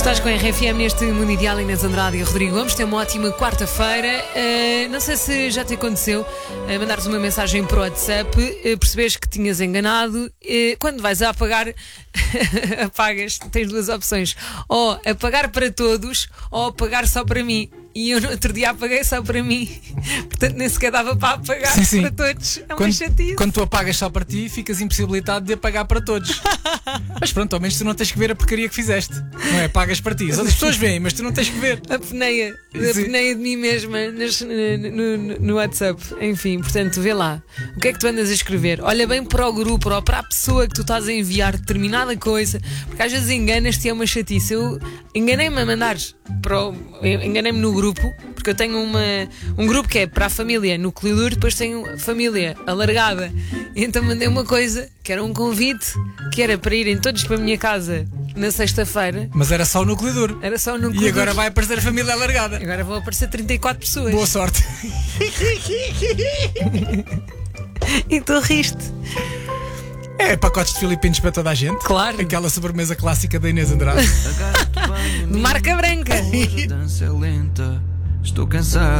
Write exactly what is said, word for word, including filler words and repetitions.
Estás com a R F M neste Mundo Ideal. Inês Andrade e Rodrigo Gomes. Tem uma ótima quarta-feira. Uh, não sei se já te aconteceu uh, mandares uma mensagem para o WhatsApp, uh, percebes que tinhas enganado. Uh, quando vais a apagar, apagas, tens duas opções: ou apagar para todos ou apagar só para mim. E eu no outro dia apaguei só para mim. Portanto, nem sequer dava para apagar sim, sim. para todos. É uma quando, chatice. Quando tu apagas só para ti, ficas impossibilitado de apagar para todos. Mas pronto, ao menos tu não tens que ver a porcaria que fizeste. Não é? Apagas para ti. As outras pessoas veem, mas tu não tens que ver. A peneia, a peneia de mim mesma nas, no, no, no WhatsApp. Enfim, portanto, vê lá. O que é que tu andas a escrever? Olha bem para o grupo ou para a pessoa que tu estás a enviar determinada coisa, porque às vezes enganas-te e é uma chatice. Eu enganei-me a mandar para o, enganei-me no grupo, porque eu tenho uma, um grupo que é para a família núcleo duro, depois tenho a família alargada. E então mandei uma coisa que era um convite, que era para irem todos para a minha casa na sexta-feira. Mas era só o núcleo duro. Era só o núcleo E agora duro. vai aparecer a família alargada. Agora vão aparecer trinta e quatro pessoas. Boa sorte. E tu riste. É pacotes de filipinos para toda a gente. Claro. Aquela sobremesa clássica da Inês Andrade. De marca branca. Dança lenta, estou cansado.